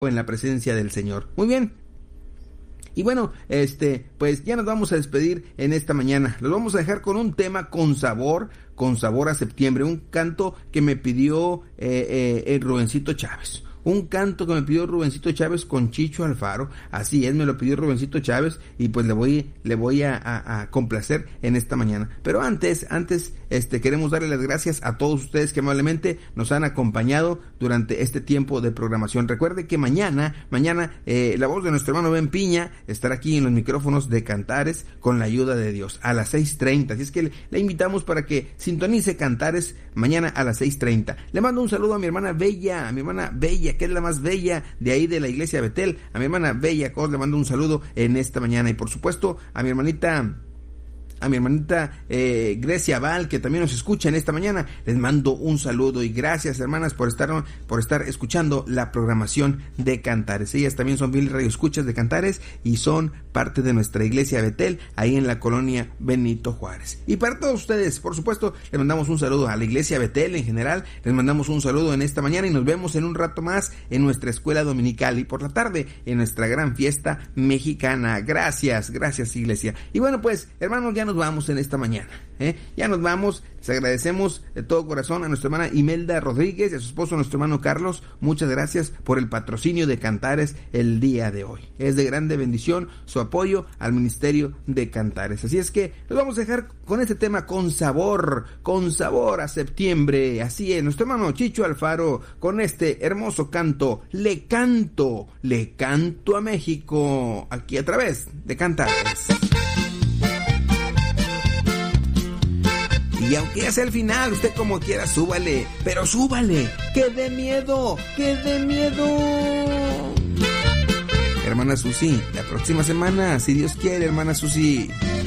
en la presencia del Señor. Muy bien. Y bueno, pues ya nos vamos a despedir en esta mañana. Los vamos a dejar con un tema con sabor a septiembre. Un canto que me pidió el Rubencito Chávez. Un canto que me pidió Rubencito Chávez con Chicho Alfaro. Así es, me lo pidió Rubencito Chávez y pues le voy a complacer en esta mañana. Pero antes, queremos darle las gracias a todos ustedes que amablemente nos han acompañado durante este tiempo de programación. Recuerde que mañana, la voz de nuestro hermano Ben Piña estará aquí en los micrófonos de Cantares con la ayuda de Dios a las 6:30. Así es que le invitamos para que sintonice Cantares mañana a las 6:30. Le mando un saludo a mi hermana Bella, que es la más bella de ahí de la iglesia Betel. A mi hermana Bella Cos le mando un saludo en esta mañana. Y por supuesto a mi hermanita Grecia Val, que también nos escucha en esta mañana. Les mando un saludo y gracias, hermanas, por estar escuchando la programación de Cantares. Ellas también son mil radioescuchas de Cantares y son parte de nuestra iglesia Betel, ahí en la colonia Benito Juárez. Y para todos ustedes, por supuesto, les mandamos un saludo a la iglesia Betel en general. Les mandamos un saludo en esta mañana y nos vemos en un rato más en nuestra escuela dominical y por la tarde en nuestra gran fiesta mexicana. Gracias iglesia. Y bueno, pues, hermanos, ya nos vamos en esta mañana, ya nos vamos. Les agradecemos de todo corazón a nuestra hermana Imelda Rodríguez y a su esposo, nuestro hermano Carlos. Muchas gracias por el patrocinio de Cantares el día de hoy. Es de grande bendición su apoyo al ministerio de Cantares. Así es que nos vamos a dejar con este tema con sabor a septiembre. Así es, nuestro hermano Chicho Alfaro con este hermoso canto, Le canto a México, aquí a través de Cantares. Y aunque ya sea el final, usted como quiera, súbale, pero súbale, que dé miedo. Hermana Susi, la próxima semana, si Dios quiere, hermana Susi.